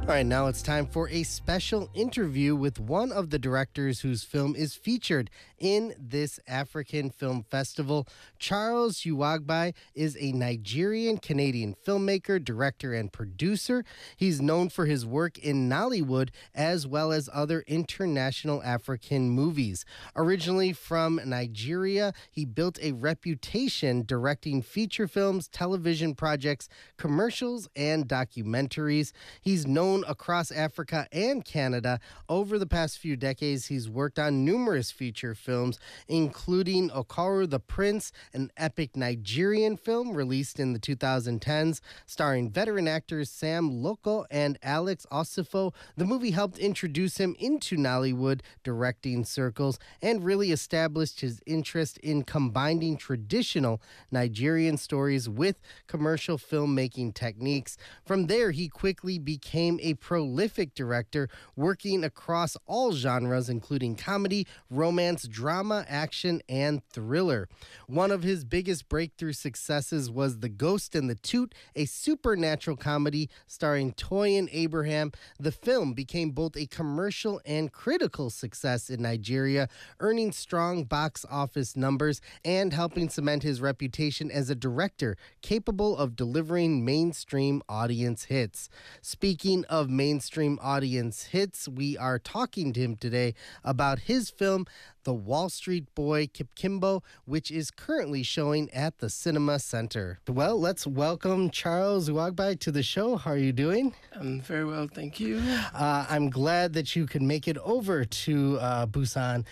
All right, now it's time for a special interview with one of the directors whose film is featured in this African Film Festival. Charles Uwagbai is a Nigerian-Canadian filmmaker, director, and producer. He's known for his work in Nollywood as well as other international African movies. Originally from Nigeria, he built a reputation directing feature films, television projects, commercials, and documentaries. He's known across Africa and Canada. Over the past few decades, he's worked on numerous feature films, including Okoro the Prince, an epic Nigerian film released in the 2010s, starring veteran actors Sam Loco and Alex Osifo. The movie helped introduce him into Nollywood directing circles and really established his interest in combining traditional Nigerian stories with commercial filmmaking techniques. From there, he quickly became a prolific director, working across all genres, including comedy, romance, drama, action, and thriller. One of his biggest breakthrough successes was The Ghost and the Toot, a supernatural comedy starring Toyin Abraham. The film became both a commercial and critical success in Nigeria, earning strong box office numbers and helping cement his reputation as a director capable of delivering mainstream audience hits. Speaking of mainstream audience hits, we are talking to him today about his film, The Wall Street Boy Kip Kimbo, which is currently showing at the Cinema Center. Well, let's welcome Charles Uwagbai to the show. How are you doing? I'm very well, thank you. I'm glad that you could make it over to Busan.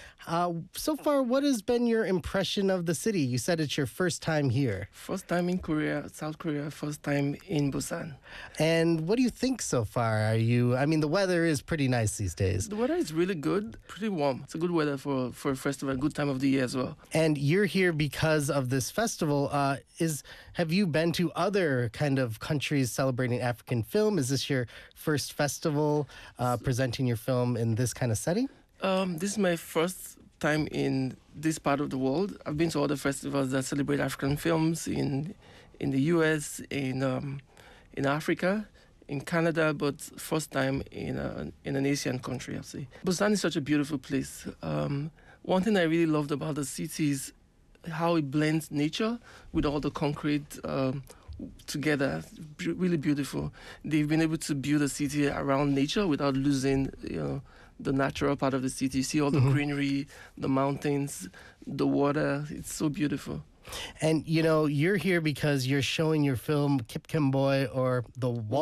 So far, what has been your impression of the city? You said it's your first time here. First time in Korea, South Korea, first time in Busan. And what do you think so far? The weather is pretty nice these days. The weather is really good, pretty warm. It's a good weather for a festival, a good time of the year as well. And you're here because of this festival. Have you been to other kind of countries celebrating African film? Is this your first festival presenting your film in this kind of setting? This is my first time in this part of the world. I've been to other festivals that celebrate African films in the US, in Africa, in Canada, but first time in an Asian country, I'll say. Busan is such a beautiful place. One thing I really loved about the city is how it blends nature with all the concrete together. Really beautiful. They've been able to build a city around nature without losing, the natural part of the city. You see all the greenery, the mountains, the water. It's so beautiful. And, you're here because you're showing your film Kip Kimbo, or The Wall